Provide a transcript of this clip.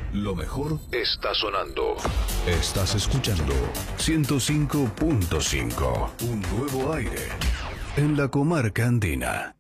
Lo mejor está sonando. Estás escuchando 105.5. Un nuevo aire en la comarca andina.